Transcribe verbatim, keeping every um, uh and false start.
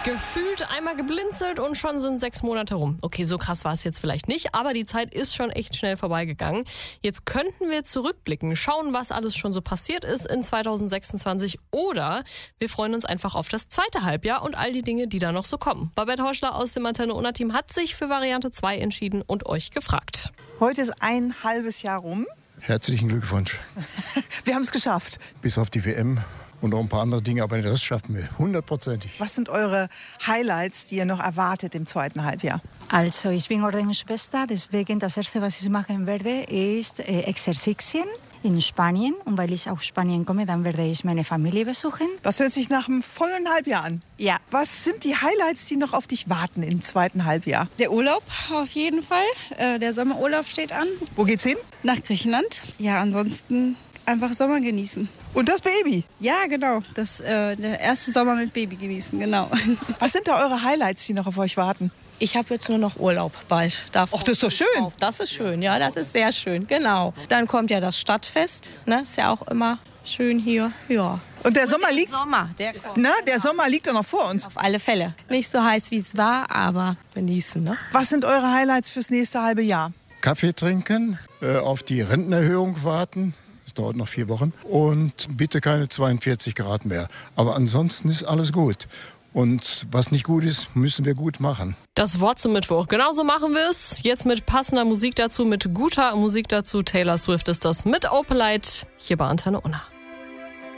Gefühlt einmal geblinzelt und schon sind sechs Monate rum. Okay, so krass war es jetzt vielleicht nicht, aber die Zeit ist schon echt schnell vorbeigegangen. Jetzt könnten wir zurückblicken, schauen, was alles schon so passiert ist in zwanzig sechsundzwanzig, oder wir freuen uns einfach auf das zweite Halbjahr und all die Dinge, die da noch so kommen. Babette Heuschler aus dem Antenne Unna Team hat sich für Variante zwei entschieden und euch gefragt. Heute ist ein halbes Jahr rum. Herzlichen Glückwunsch. Wir haben es geschafft. Bis auf die W M. Und noch ein paar andere Dinge, aber das schaffen wir hundertprozentig. Was sind eure Highlights, die ihr noch erwartet im zweiten Halbjahr? Also, ich bin Ordensschwester, deswegen das Erste, was ich machen werde, ist äh, Exerzitien in Spanien. Und weil ich aus Spanien komme, dann werde ich meine Familie besuchen. Das hört sich nach einem vollen Halbjahr an. Ja. Was sind die Highlights, die noch auf dich warten im zweiten Halbjahr? Der Urlaub auf jeden Fall. Äh, der Sommerurlaub steht an. Wo geht's hin? Nach Griechenland. Ja, ansonsten einfach Sommer genießen. Und das Baby? Ja, genau. Das, äh, der erste Sommer mit Baby genießen, genau. Was sind da eure Highlights, die noch auf euch warten? Ich habe jetzt nur noch Urlaub bald. Ach, das ist doch schön. Drauf. Das ist schön, ja, das ist sehr schön, genau. Dann kommt ja das Stadtfest, ne, ist ja auch immer schön hier, ja. Und der Und Sommer der liegt, Sommer, der kommt. na, der Sommer liegt doch noch vor uns. Auf alle Fälle. Nicht so heiß, wie es war, aber genießen, ne? Was sind eure Highlights fürs nächste halbe Jahr? Kaffee trinken, äh, auf die Rentenerhöhung warten. Das dauert noch vier Wochen. Und bitte keine zweiundvierzig Grad mehr. Aber ansonsten ist alles gut. Und was nicht gut ist, müssen wir gut machen. Das Wort zum Mittwoch. Genauso machen wir es. Jetzt mit passender Musik dazu, mit guter Musik dazu. Taylor Swift ist das mit Opalite hier bei Antenne Unna.